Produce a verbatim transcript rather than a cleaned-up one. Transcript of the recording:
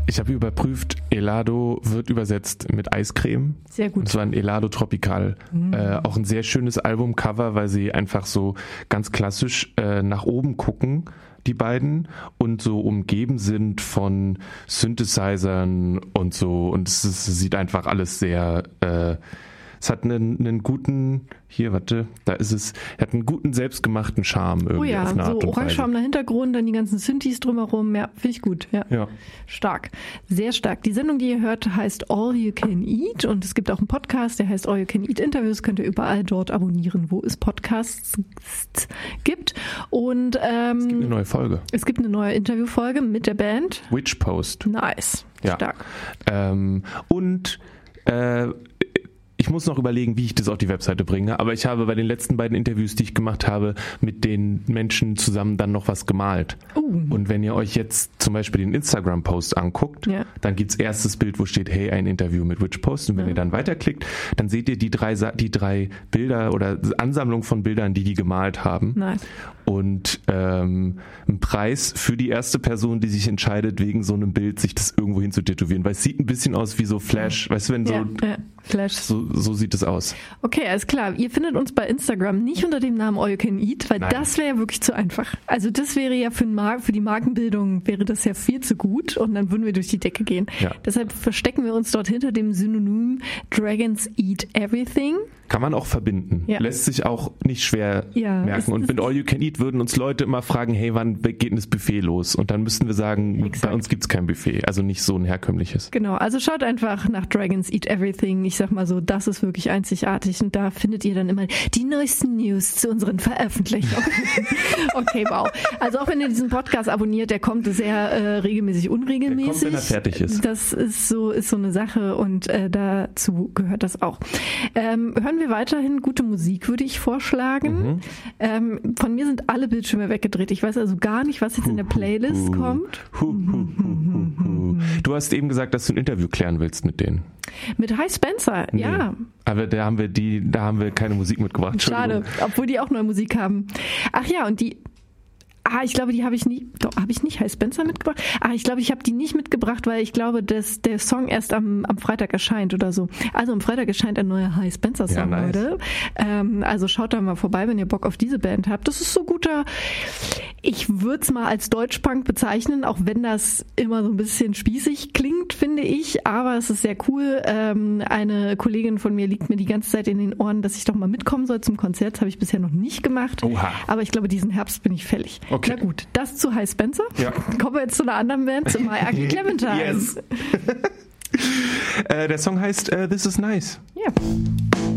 Ich habe überprüft, Helado wird übersetzt mit Eiscreme. Sehr gut. Das war ein Helado Tropical. Mhm. Äh, auch ein sehr schönes Albumcover, weil sie einfach so ganz klassisch äh, nach oben gucken, die beiden, und so umgeben sind von Synthesizern und so. Und es, ist, es sieht einfach alles sehr... Äh, es hat einen, einen guten... Hier, warte, da ist es. Er hat einen guten, selbstgemachten Charme irgendwie. Oh ja, auf eine Art so und Weise. orangefarbener Hintergrund, dann die ganzen Synthes drumherum. Ja, finde ich gut. Ja. ja. Stark. Sehr stark. Die Sendung, die ihr hört, heißt All You Can Eat. Und es gibt auch einen Podcast, der heißt All You Can Eat Interviews. Könnt ihr überall dort abonnieren, wo es Podcasts gibt. Und ähm, es gibt eine neue Folge. Es gibt eine neue Interviewfolge mit der Band Witch Post. Nice. Ja. Stark. Ähm, und äh, ich muss noch überlegen, wie ich das auf die Webseite bringe, aber ich habe bei den letzten beiden Interviews, die ich gemacht habe, mit den Menschen zusammen dann noch was gemalt. Uh. Und wenn ihr euch jetzt zum Beispiel den Instagram-Post anguckt, ja. dann gibt's erstes Bild, wo steht, hey, ein Interview mit Witch Post. Und wenn ja. ihr dann weiterklickt, dann seht ihr die drei, die drei Bilder oder Ansammlung von Bildern, die die gemalt haben. Nice. Und ähm, ein Preis für die erste Person, die sich entscheidet, wegen so einem Bild sich das irgendwo hin zu tätowieren. Weil es sieht ein bisschen aus wie so Flash, weißt du, wenn so... Ja, ja. Flash. So, so sieht es aus. Okay, alles klar. Ihr findet uns bei Instagram nicht unter dem Namen All You Can Eat, weil Nein. das wäre ja wirklich zu einfach. Also das wäre ja für, Mar- für die Markenbildung wäre das ja viel zu gut und dann würden wir durch die Decke gehen. Ja. Deshalb verstecken wir uns dort hinter dem Synonym Dragons Eat Everything. Kann man auch verbinden. Ja. Lässt sich auch nicht schwer ja, merken. Und mit All You Can Eat würden uns Leute immer fragen, hey, wann geht denn das Buffet los? Und dann müssten wir sagen, Exakt. bei uns gibt es kein Buffet. Also nicht so ein herkömmliches. Genau, also schaut einfach nach Dragons Eat Everything. Ich sag mal so, das ist wirklich einzigartig. Und da findet ihr dann immer die neuesten News zu unseren Veröffentlichungen. Okay, wow. Also auch wenn ihr diesen Podcast abonniert, der kommt sehr äh, regelmäßig, unregelmäßig. Der kommt, wenn er fertig ist. Das ist so, ist so eine Sache und äh, dazu gehört das auch. Ähm, hören wir weiterhin gute Musik, würde ich vorschlagen. Mhm. Ähm, von mir sind alle Bildschirme weggedreht. Ich weiß also gar nicht, was jetzt hu, in der Playlist hu, kommt. Hu, hu, hu, hu, hu. Du hast eben gesagt, dass du ein Interview klären willst mit denen. Mit Hi Spencer, nee. ja. Aber da haben wir die, da haben wir keine Musik mitgebracht. Schade, obwohl die auch neue Musik haben. Ach ja, und die Ah, ich glaube, die habe ich nie, doch, habe ich nicht Hi Spencer mitgebracht? Ah, ich glaube, ich habe die nicht mitgebracht, weil ich glaube, dass der Song erst am, am Freitag erscheint oder so. Also am Freitag erscheint ein neuer Hi Spencer Song, ja, nice. Leute. Ähm, also schaut da mal vorbei, wenn ihr Bock auf diese Band habt. Das ist so guter, ich würde es mal als Deutschpunk bezeichnen, auch wenn das immer so ein bisschen spießig klingt, finde ich. Aber es ist sehr cool. Ähm, eine Kollegin von mir liegt mir die ganze Zeit in den Ohren, dass ich doch mal mitkommen soll zum Konzert. Das habe ich bisher noch nicht gemacht. Oha. Aber ich glaube, diesen Herbst bin ich fällig. Okay. Na gut, das zu Hi Spencer. Ja. Kommen wir jetzt zu einer anderen Band, zu My Ugly Clementine. Yes. äh, der Song heißt uh, This Is Nice. Ja.